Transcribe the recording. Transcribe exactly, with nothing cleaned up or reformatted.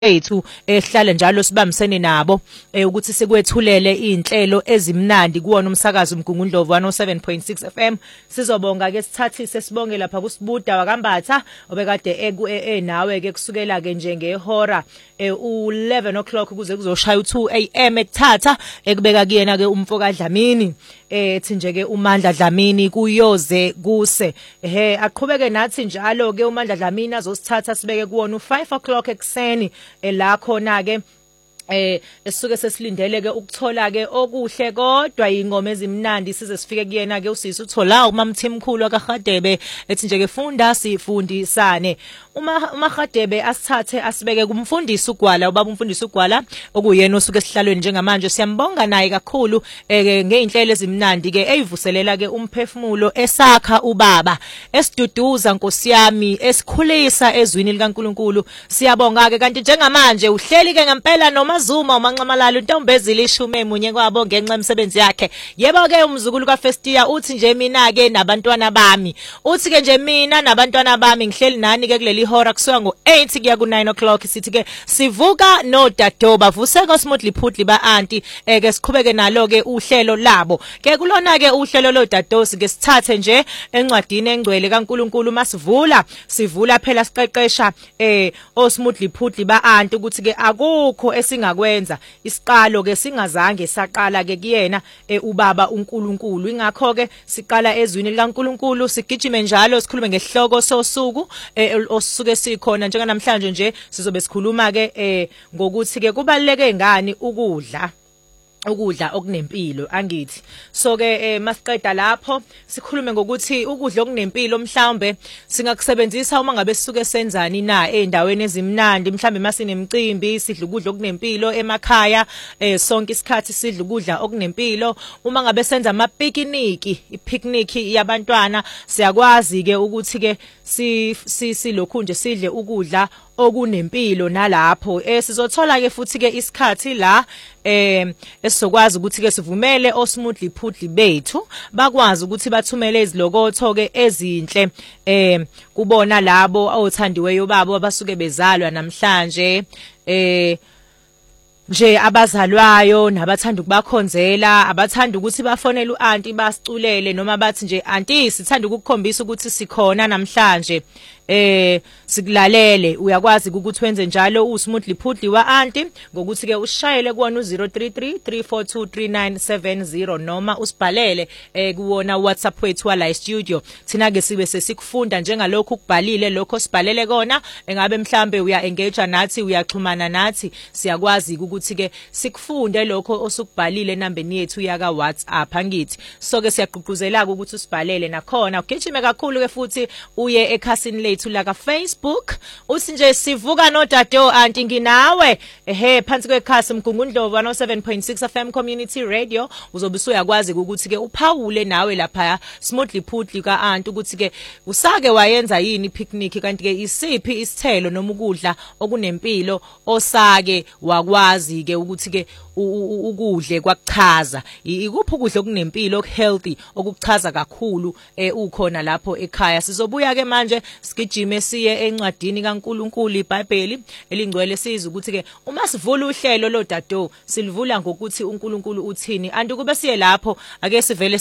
ethu ehlala njalo sibambisene nabo ukuthi sikwethulele izinhlelo ezimnandi kuwona umsakazo Mgungundlovu one oh seven point six F M. Sizobonga ke sithathise sibonge lapha kuSibuda waKambatha obekade eku nawe ke kusukela ke njengehora u eleven o'clock kuze kuzoshaya u two A M ekuthatha ekubeka kuyena ke umfoka Dlamini ethi nje ke uMandla Dlamini kuyoze kuse ehe aqhubeke nathi njalo ke uMandla Dlamini azosithatha sibeke kuwona u five o'clock ekseni la khona ke eh esisuke sesilindele ke ukuthola ke okuhle kodwa ingoma ezimnandi size sifike kuyena ke usisi uthola uMamthimkhulu kaGadebe ethi nje ke funda sifundisane uma uMaGadebe asithathe asibeke kumfundisi uGwala ubaba umfundisi uGwala okuyena osuke esihlalweni njengamanje siyambonga naye kakhulu ngeinhlelo ezimnandi ke eyivuselela ke umphefumulo esakha ubaba esiduduza Nkosi yami esikhulisa ezwini likaNkuluNkulu siyabonga ke kanti njengamanje uhleli ke ngempela noma Zuma uMancamalala uNtombezile ishume emunye kwabo ngenxa yemsebenzi yakhe yebo ke umzukulu kaFestia uthi nje mina ke nabantwana bami uthi ke nje mina nabantwana bami ngihleli nani ke kuleli hora kusuka ngo eight kuya ku nine o'clock sithi ke sivuka no Dado bavuseka smoothly phutli ba auntie eke siqhubeke nalo ke uhlelo labo ke kulona ke uhlelo lo Dado sike sithathe nje encwadini engcwele kaNkuluNkulu masivula sivula phela siqeqesha eh o smoothly phutli ba auntie ukuthi ke akukho esingakwenza isiqalo ke singazange saqala ke kuyena ubaba uNkulunkulu ingakho ke siqala ezwini likaNkulunkulu sigijime njalo sikhulume ngehloko sosuku osuke sikhona njenga namhlanje nje sizobe sikhuluma ke ngokuthi ke kubaleke ngani ukudla ukudla okunempilo angithi so ke masiqeda lapho sikhulume ngokuthi ukudla okunempilo mhlawumbe singakusebenzisa uma ngabe sisuke senzani na endaweni ezimnandi mhlawumbe masinemicimbi sidla ukudla okunempilo emakhaya sonke isikhathi sidla ukudla okunempilo uma ngabe senza ama picnic ipicnic yabantwana siyakwazi ke ukuthi ke si silokhu nje sidle ukudla okunempilo nalapho eh sizothola ke futhi ke isikhathi la eh esizokwazi ukuthi ke sivumele o smoothly phutli bethu bakwazi ukuthi bathumele izilokotho ke ezinhle eh kubona labo awuthandiweyo babo abasuke bezalwa namhlanje eh nje abazalwayo nabathanda ukubakhonzela abathanda ukuthi bafonele uanti basiculele noma bathi nje anti sithanda ukukukhombisa ukuthi sikhona namhlanje eh sikulalele uyakwazi ukuthi wenze njalo usmoothly phutli wa auntie ngokuthi ke ushayele kuwona u zero three three three four two three nine seven zero noma usibhalele eh kuwona WhatsApp wethu wa la studio thina ke sibe sesikufunda njengalokho ukubhalile lokho sibhalele kona engabe mhlambe uya engage nathi uyaxhumana nathi siyakwazi ukuthi ke sikufunde lokho osukubhalile nambeni yethu yaka WhatsApp angithi so ke siyaqhuquzela ukuthi usibhalele nakhona ugijime kakhulu ke futhi uye ekhasini lethu la ka Facebook uthi nje sivuka no Dado anti nginawe ehe phansi kwekhasi Mgungundlovu one oh seven point six F M Community Radio uzobe usuyakwazi ukuthi ke uphawule nawe lapha smoothly phutli ka auntie ukuthi ke usake wayenza yini picnic kanti ke isiphi isithelo noma ukudla okunempilo osake wakwazi ke ukuthi ke ukudle kwakuchaza ikuphi ukudla okunempilo okuhealthy okuchaza kakhulu ukhona lapho ekhaya sizobuya ke manje sigijime siye encwadini kaNkuluNkulu iBhayibheli elingcwele siza ukuthi ke uma sivula uhlelo lo Dado silivula ngokuthi uNkulunkulu uthini anti kube siye lapho ake sivele